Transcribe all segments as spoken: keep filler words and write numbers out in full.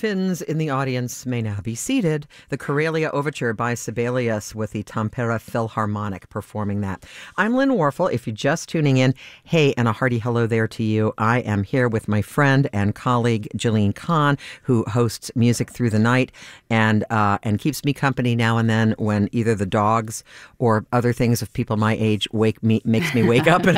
Finns in the audience may now be seated. The Karelia Overture by Sibelius with the Tampere Philharmonic performing that. I'm Lynn Warfel. If you're just tuning in, hey, and a hearty hello there to you. I am here with my friend and colleague, Jillian Kahn, who hosts Music Through the Night and uh, and keeps me company now and then when either the dogs or other things of people my age wake me makes me wake up and,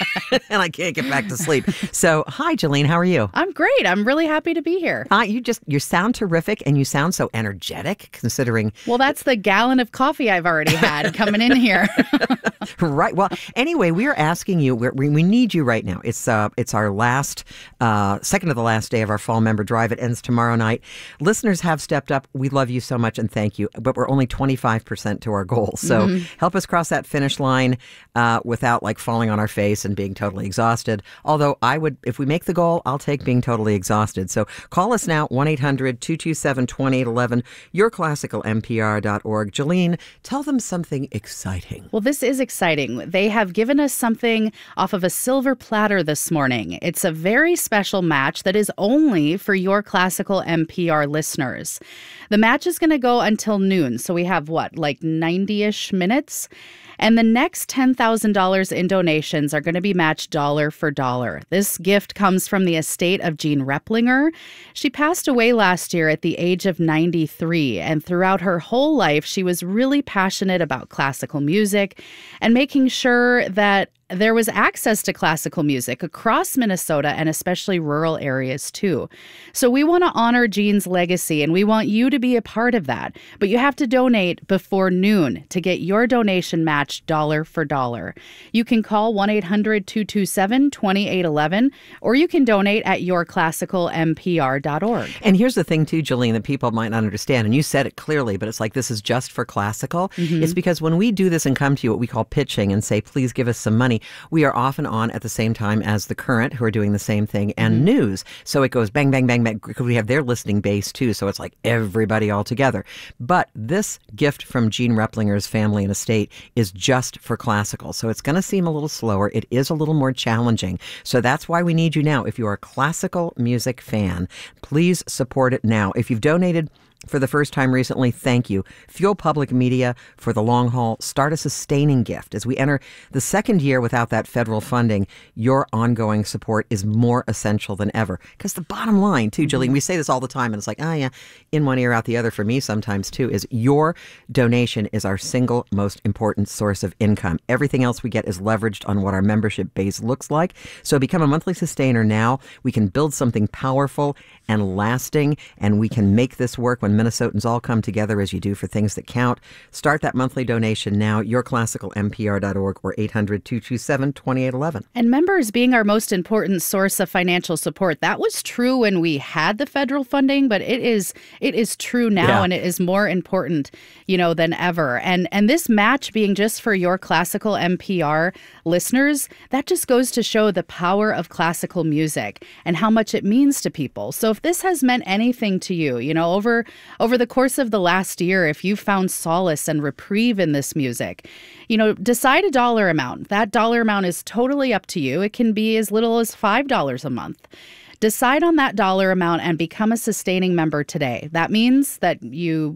and I can't get back to sleep. So, hi, Jillian. How are you? I'm great. I'm really happy to be here. Uh, you just you sound terrific, and you sound so energetic, considering. Well, that's the gallon of coffee I've already had coming in here. Right. Well, anyway, we are asking you. We're, we we need you right now. It's uh it's our last uh second to the last day of our fall member drive. It ends tomorrow night. Listeners have stepped up. We love you so much, and thank you. But we're only twenty-five percent to our goal. So mm-hmm. help us cross that finish line uh, without like falling on our face and being totally exhausted. Although I would, if we make the goal, I'll take being totally exhausted. So call us now, one eight hundred two two seven two eight one one, your classical M P R dot org. Jillian, tell them something exciting. Well, this is exciting. They have given us something off of a silver platter this morning. It's a very special match that is only for your classical M P R listeners. The match is going to go until noon. So we have what, like ninety-ish minutes? And the next ten thousand dollars in donations are going to be matched dollar for dollar. This gift comes from the estate of Jean Replinger. She passed away last year at the age of ninety-three, and throughout her whole life, she was really passionate about classical music and making sure that there was access to classical music across Minnesota and especially rural areas too. So we want to honor Jean's legacy, and we want you to be a part of that. But you have to donate before noon to get your donation matched dollar for dollar. You can call one eight hundred two two seven two eight one one, or you can donate at your classical M P R dot org. And here's the thing too, Jillian, that people might not understand, and you said it clearly, but it's like this is just for classical. Mm-hmm. It's because when we do this and come to you, what we call pitching, and say, please give us some money, we are often on at the same time as The Current, who are doing the same thing, and mm-hmm. News. So it goes bang, bang, bang, bang, because we have their listening base too. So it's like everybody all together. But this gift from Jean Replinger's family and estate is just for classical. So it's going to seem a little slower. It is a little more challenging. So that's why we need you now. If you are a classical music fan, please support it now. If you've donated for the first time recently, thank you. Fuel Public Media for the long haul. Start a sustaining gift. As we enter the second year without that federal funding, your ongoing support is more essential than ever. Because the bottom line, too, Jillian, we say this all the time, and it's like, oh, yeah, in one ear, out the other for me sometimes, too, is your donation is our single most important source of income. Everything else we get is leveraged on what our membership base looks like. So become a monthly sustainer now. We can build something powerful and lasting, and we can make this work when Minnesotans all come together as you do for things that count. Start that monthly donation now, your classical M P R dot org or eight hundred two two seven two eight one one. And members being our most important source of financial support, that was true when we had the federal funding, but it is it is true now, yeah. And it is more important, you know, than ever. And and this match being just for your classical M P R listeners, that just goes to show the power of classical music and how much it means to people. So if this has meant anything to you, you know, over Over the course of the last year, if you found solace and reprieve in this music, you know, decide a dollar amount. That dollar amount is totally up to you. It can be as little as five dollars a month. Decide on that dollar amount and become a sustaining member today. That means that you